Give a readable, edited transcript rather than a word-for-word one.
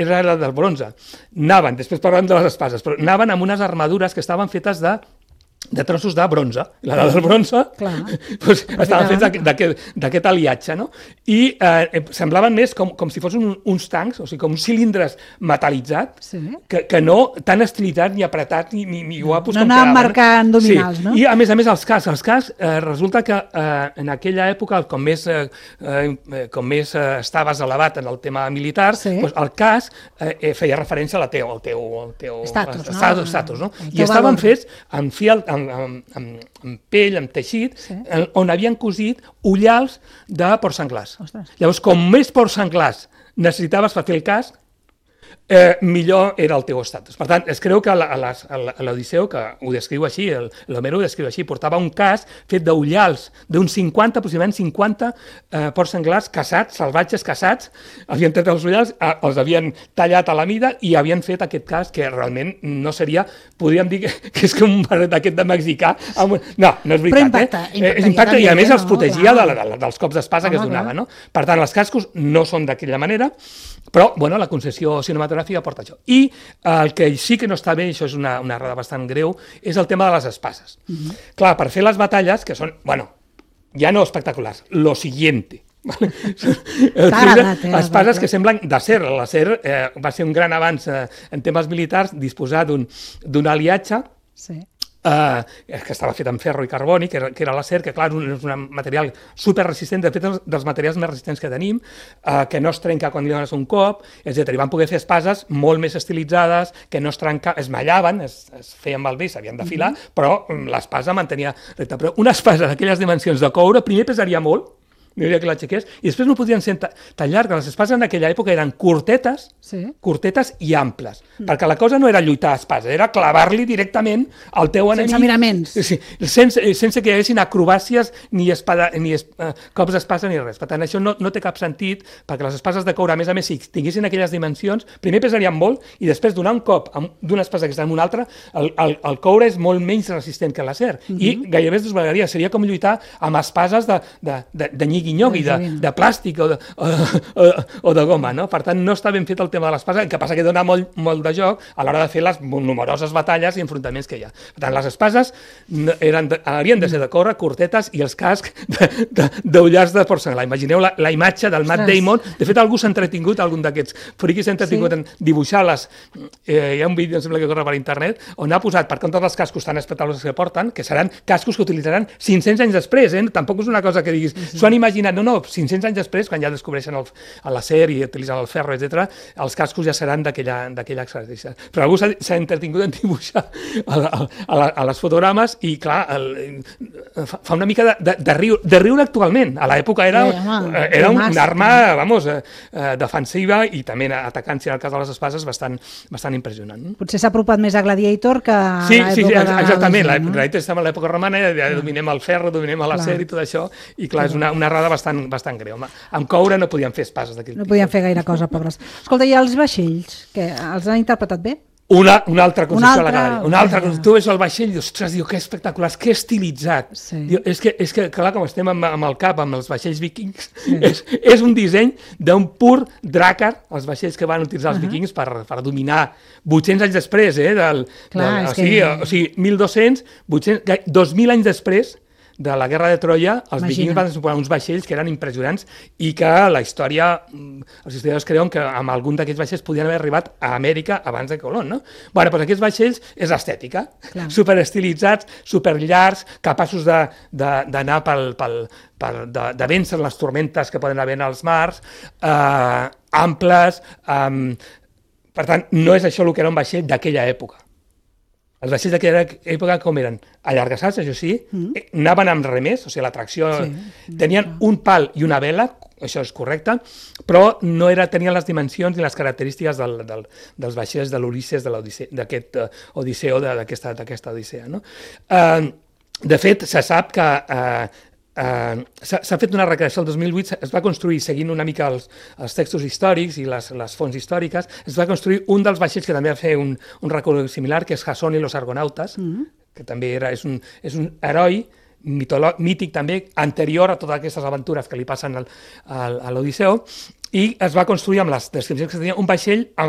era la del bronze. Anaven, després parlem de les espases, però anaven amb unes armadures que estaven fetes de trossos de bronze. La del bronze doncs, estaven fets d'aquest aliatge, no? I semblaven més com si fossin uns tancs, o sigui, com uns cilindres metal·litzats, que no tan estilitzats ni apretats ni guapos com quedaven. No anaven marcant dominals, no? I a més els cascs resulta que en aquella època, com més estaves elevat en el tema militar, el casc feia referència al teu estatus, no? I estaven fets amb fil, amb pell, amb teixit, on havien cosit ullals de porcs senglars. Llavors, com més porcs senglars necessitaves per fer el casc, millor era el teu estatus. Per tant, es creu que l'Odisseu, que ho descriu així, l'Homero ho descriu així, portava un casc fet d'ullals d'uns 50, aproximadament 50 porcs senglars caçats, salvatges caçats, havien tret els ullals, els havien tallat a la mida i havien fet aquest casc que realment no seria, podríem dir que és com un barret d'aquest de mexicà. No, no és veritat. Impacta i a més els protegia dels cops d'espasa que es donava. Per tant, els cascos no són d'aquella manera, però la concessió cinematogràfica porta això. I el que sí que no està bé, i això és una errada bastant greu, és el tema de les espases. Clar, per fer les batalles, que són, ja no espectaculars, lo siguiente. Espases que semblen d'acer. L'acer va ser un gran avanç en temes militars, disposar d'un aliatge que estava fet amb ferro i carboni, que era l'acer, que clar, és un material superresistent, de fet dels materials més resistents que tenim, que no es trenca quan li dones un cop, etc. I van poder fer espases molt més estilitzades, que no es trencaven, es mallaven, es feien malbé, s'havien d'afilar, però l'espasa mantenia recta. Però una espasa d'aquelles dimensions de coure, primer pesaria molt, no diria que l'aixequés, i després no podien ser tan llargues. Les espases en aquella època eren curtetes i amples, perquè la cosa no era lluitar a espasa, era clavar-li directament al teu enemic. Sense miraments. Sense que hi haguessin acrobàcies ni cops d'espasa ni res. Per tant, això no té cap sentit, perquè les espases de coure, a més, si tinguessin aquelles dimensions, primer pesarien molt, i després donar un cop d'una espasa que està en una altra, el coure és molt menys resistent que l'acer, i gairebé es desbagaria. Seria com lluitar amb espases de nyigui-nyogui, de plàstic o de goma, no? Per tant, no està ben fet el tema de l'espasa, el que passa que dona molt de joc a l'hora de fer les numeroses batalles i enfrontaments que hi ha. Per tant, les espases havien de ser de coure, curtetes, i els cascs d'ullars de porc senglar. Imagineu la imatge del Matt Damon. De fet, algú s'ha entretingut, algun d'aquests friquis s'ha entretingut en dibuixar-les. Hi ha un vídeo, em sembla que corre per internet, on ha posat, per compte dels cascos tan espectaculars que porten, que seran cascos que utilitzaran 500 anys després, tampoc és una cosa que diguis, s'ho han imaginat, no, 500 anys després, quan ja descobreixen l'acer i utilitzen el ferro, etc., els cascos ja seran d'aquella característica. Però algú s'ha entretingut en dibuixar a les fotogrames i, clar, fa una mica de riure actualment. A l'època era una arma, defensiva i també atacant, si en el cas de les espases, bastant impressionant. Potser s'ha apropat més a Gladiator que a l'època de... Sí, exactament. Gladiator estem a l'època romana, ja dominem el ferro, dominem l'acer i tot això, i clar, és una errada bastant greu. Amb coure no podien fer espases d'aquell tipus. No podien fer gaire cosa, pobres. Escolta, i els vaixells, que els han interpretat bé? Una altra concessió a la Canaria. Tu veus el vaixell i dius, ostres, que espectaculars, que estilitzat. És que, clar, com estem amb el cap, amb els vaixells vikings, és un disseny d'un pur dràcar, els vaixells que van utilitzar els vikings per dominar 800 anys després, o sigui, 1.200, 2.000 anys després de la guerra de Troia, els vikings van desenvolupar uns vaixells que eren impressionants i que la història, els historiadors creuen que amb algun d'aquests vaixells podien haver arribat a Amèrica abans de Colón, no? Doncs aquests vaixells és estètica, superestilitzats, superllargs, capaços d'anar de vèncer les tormentes que poden haver als mars, amples, per tant, no és això el que era un vaixell d'aquella època. Els vaixells d'aquella època com eren? Allargassats, això sí, anaven amb remers, o sigui, la tracció... Tenien un pal i una vela, això és correcte, però no tenien les dimensions ni les característiques dels vaixells de l'Ulisses, d'aquest Odisseu, d'aquesta Odissea. De fet, se sap que s'ha fet una recreació el 2008, es va construir, seguint una mica els textos històrics i les fonts històriques, es va construir un dels vaixells que també va fer un recorregut similar, que és Jasón i los Argonautes, que també és un heroi mític també, anterior a totes aquestes aventures que li passen a l'Odisseu, i es va construir amb les descripcions que tenia un vaixell